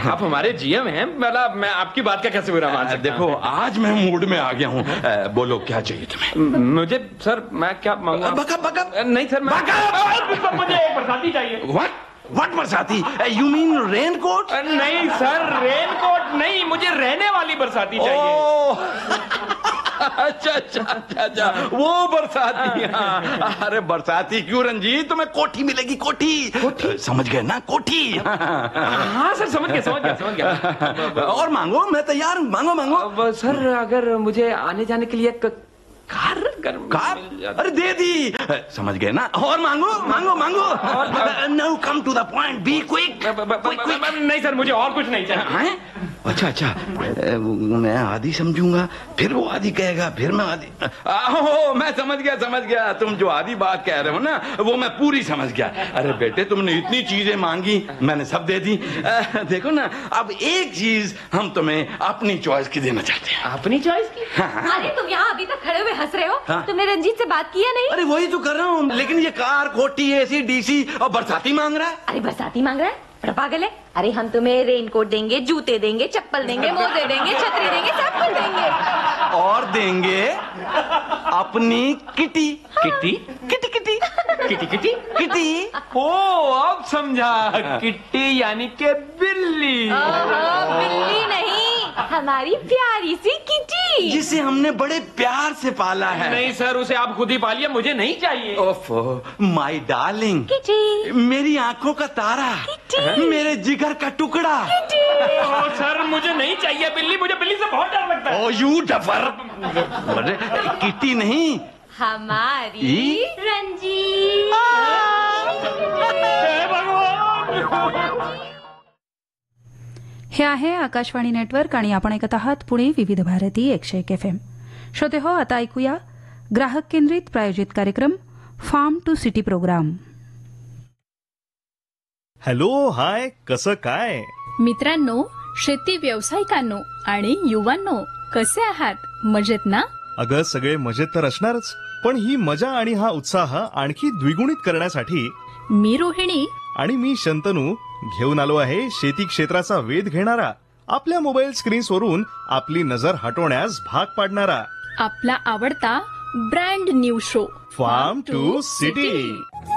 आप हमारे जीएम हैं, मतलब मैं आपकी बात का कैसे बुरा मान सकता देखो आज मैं मूड में आ गया हूँ। बोलो क्या चाहिए तुम्हें? मुझे सर, मैं क्या मांगूं? बका नहीं सर, मुझे एक बरसाती चाहिए। व्हाट बरसाती? You mean rain coat? नहीं सर, रेन कोट नहीं, मुझे रहने वाली बरसाती चाहिए। अच्छा, वो बरसाती। अरे बरसाती क्यों रंजीत, तुम्हें कोठी मिलेगी, कोठी। समझ गए ना, कोठी। हाँ सर, समझ गया। और मांगो, मैं तैयार हूँ, मांगो। सर अगर मुझे आने जाने के लिए कार अरे दे दी, समझ गए ना। और मांगो। Now come to the point, be quick. नहीं सर, मुझे और कुछ नहीं चाहिए। अच्छा, मैं आधी समझूंगा, फिर वो आधी कहेगा, फिर मैं आधी। मैं समझ गया, तुम जो आधी बात कह रहे हो ना, वो मैं पूरी समझ गया। अरे बेटे, तुमने इतनी चीजें मांगी, मैंने सब दे दी। देखो ना, अब एक चीज हम तुम्हें अपनी चॉइस की देना चाहते हैं। अपनी चॉइस की? हाँ। अरे तुम यहाँ अभी तक खड़े हुए हंस रहे हो? हाँ? तुमने रंजीत से बात किया नहीं? अरे वही तो कर रहा हूँ, लेकिन ये कार, कोठी, एसी, डीसी और बरसाती मांग रहा है। अरे बरसाती मांग रहा है? बड़ा पागल है। अरे हम तुम्हें रेनकोट देंगे, जूते देंगे, चप्पल देंगे, मोजे देंगे, छतरी देंगे, सब कुछ देंगे। और देंगे अपनी किटी। किटी। ओ, अब समझा, किट्टी यानी के बिल्ली। बिल्ली नहीं, हमारी प्यारी सी किटी, जिसे हमने बड़े प्यार से पाला है। नहीं सर, उसे आप खुद ही पालिए, मुझे नहीं चाहिए। ओफो, माय डार्लिंग किटी, मेरी आंखों का तारा, मेरे जिगर का टुकड़ा। ओ सर, मुझे नहीं चाहिए बिल्ली, मुझे बिल्ली से बहुत डर लगता है। ओ यू डफर। किटी नहीं, हमारी रंजीत। हे आहे आकाशवाणी नेटवर्क आणि आपण ऐकत आहात पुणे विविध भारती 101 FM. श्रोते हो, आता ऐकूया ग्राहक केंद्रित प्रायोजित कार्यक्रम farm to city programme. Hello, हाय, कसं काय? मित्रांनो, शेती व्यावसायिकांनो आणि युवांनो, कसे आहात? मजेत ना? अगं, सगळे मजेत तर असणारच, पण ही मजा आणि हा उत्साह आणखी द्विगुणित करण्यासाठी मी रोहिणी आणि मी शंतनू घेऊन आलो आहे शेती क्षेत्राचा वेध घेणारा, आपल्या मोबाईल स्क्रीन्सवरून आपली नजर हटवण्यास भाग पाडणारा आपला आवडता brand new show farm to city.